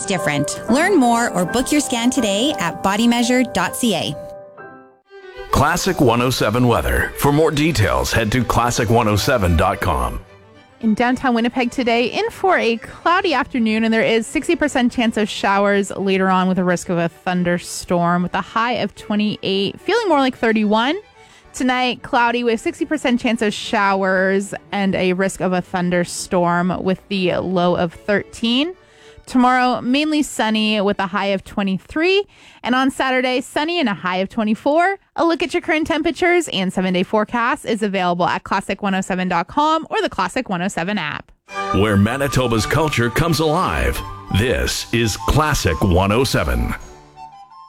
it's different. Learn more or book your scan today at bodymeasure.ca. Classic 107 weather. For more details, head to classic107.com. In downtown Winnipeg today, in for a cloudy afternoon, and there is 60% chance of showers later on with a risk of a thunderstorm with a high of 28, feeling more like 31. Tonight, cloudy with 60% chance of showers and a risk of a thunderstorm with the low of 13. Tomorrow, mainly sunny with a high of 23. And on Saturday, sunny and a high of 24. A look at your current temperatures and 7-day forecast is available at classic107.com or the Classic 107 app. Where Manitoba's culture comes alive. This is Classic 107.